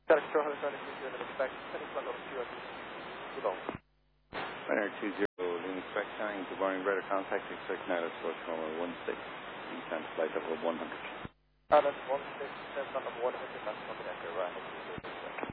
Static Control, Hotel New Expect, sending flight level 2 at Good on. Runner 20, Lima Quebec County, good morning, radar contact, expect United Sports Normal 16, descent flight level 100. That's 16, descent flight level 100, that's not an echo, right?